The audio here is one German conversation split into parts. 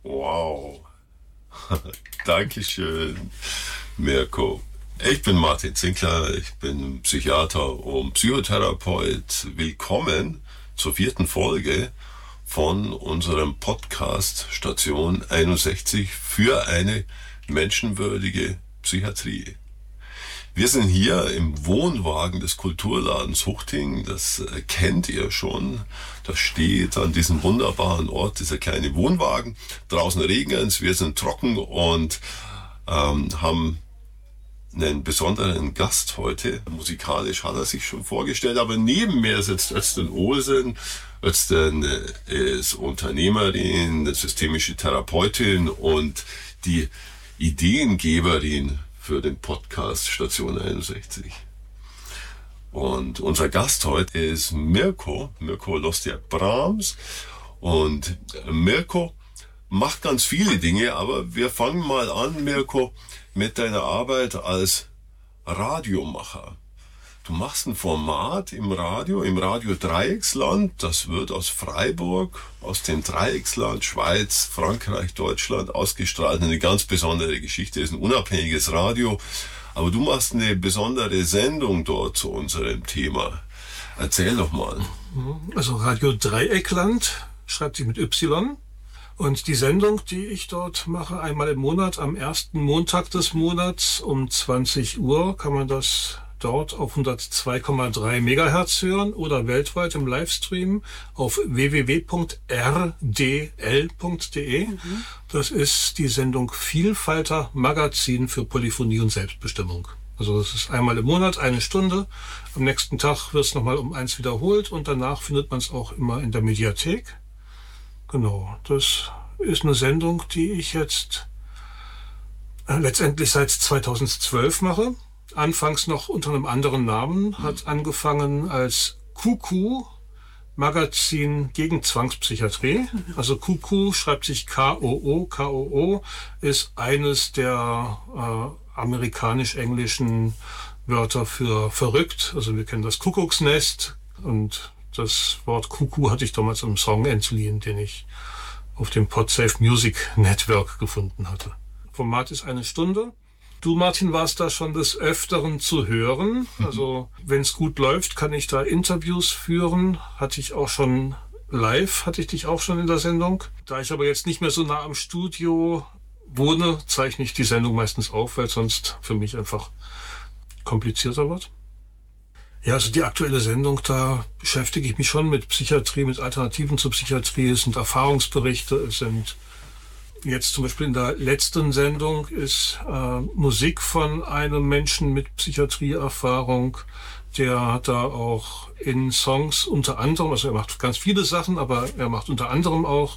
Wow. Dankeschön, Mirko. Ich bin Martin Zinkler, ich bin Psychiater und Psychotherapeut. Willkommen zur 4. Folge von unserem Podcast Station 61 für eine menschenwürdige Psychiatrie. Wir sind hier im Wohnwagen des Kulturladens Huchting, das kennt ihr schon. Da steht an diesem wunderbaren Ort dieser kleine Wohnwagen. Draußen regnet es, wir sind trocken und haben einen besonderen Gast heute. Musikalisch hat er sich schon vorgestellt, aber neben mir sitzt Özden Olsen. Özden ist Unternehmerin, systemische Therapeutin und die Ideengeberin für den Podcast Station 61. Und unser Gast heute ist Mirko Lostjak-Brahms. Und Mirko macht ganz viele Dinge, aber wir fangen mal an, Mirko, mit deiner Arbeit als Radiomacher. Du machst ein Format im Radio Dreiecksland. Das wird aus Freiburg, aus dem Dreiecksland, Schweiz, Frankreich, Deutschland ausgestrahlt. Eine ganz besondere Geschichte, ist ein unabhängiges Radio. Aber du machst eine besondere Sendung dort zu unserem Thema. Erzähl doch mal. Also Radio Dreieckland schreibt sich mit Y. Und die Sendung, die ich dort mache, einmal im Monat, am ersten Montag des Monats um 20 Uhr, kann man das dort auf 102,3 Megahertz hören oder weltweit im Livestream auf www.rdl.de. Das ist die Sendung Vielfalter Magazin für Polyphonie und Selbstbestimmung. Also das ist einmal im Monat, 1 Stunde. Am nächsten Tag wird es nochmal um 1 wiederholt und danach findet man es auch immer in der Mediathek. Genau, das ist eine Sendung, die ich jetzt letztendlich seit 2012 mache. Anfangs noch unter einem anderen Namen, hat angefangen als Kuku, Magazin gegen Zwangspsychiatrie. Also Kuku schreibt sich K-O-O. K-O-O ist eines der amerikanisch-englischen Wörter für verrückt. Also wir kennen das Kuckucksnest und das Wort Kuku hatte ich damals im Song entliehen, den ich auf dem Podsafe Music Network gefunden hatte. Format ist 1 Stunde. Du, Martin, warst da schon des Öfteren zu hören. Also wenn es gut läuft, kann ich da Interviews führen. Hatte ich dich auch schon in der Sendung. Da ich aber jetzt nicht mehr so nah am Studio wohne, zeichne ich die Sendung meistens auf, weil sonst für mich einfach komplizierter wird. Ja, also die aktuelle Sendung, da beschäftige ich mich schon mit Psychiatrie, mit Alternativen zur Psychiatrie. Es sind Erfahrungsberichte, es sind jetzt zum Beispiel in der letzten Sendung ist Musik von einem Menschen mit Psychiatrieerfahrung. Der hat da auch in Songs unter anderem, also er macht ganz viele Sachen, aber er macht unter anderem auch,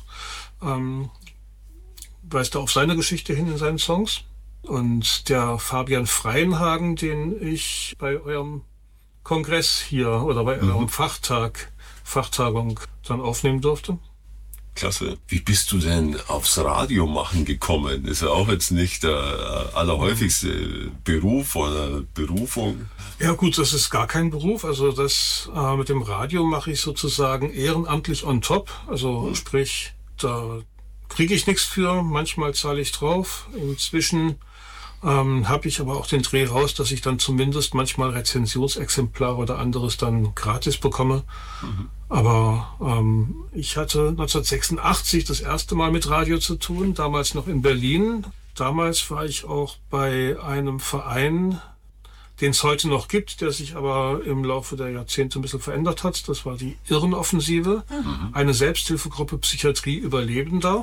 weist da auf seine Geschichte hin in seinen Songs. Und der Fabian Freienhagen, den ich bei eurem Kongress hier oder bei eurem Fachtagung dann aufnehmen durfte. Klasse. Wie bist du denn aufs Radio machen gekommen? Ist ja auch jetzt nicht der allerhäufigste Beruf oder Berufung. Ja gut, das ist gar kein Beruf. Also das mit dem Radio mache ich sozusagen ehrenamtlich on top. Also sprich, da kriege ich nichts für. Manchmal zahle ich drauf. Inzwischen habe ich aber auch den Dreh raus, dass ich dann zumindest manchmal Rezensionsexemplare oder anderes dann gratis bekomme. Aber ich hatte 1986 das erste Mal mit Radio zu tun, damals noch in Berlin. Damals war ich auch bei einem Verein, den es heute noch gibt, der sich aber im Laufe der Jahrzehnte ein bisschen verändert hat. Das war die Irrenoffensive, eine Selbsthilfegruppe Psychiatrie Überlebender.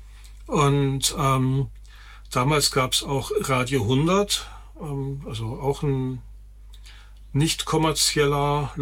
Und damals gab es auch Radio 100, also auch ein nicht kommerzieller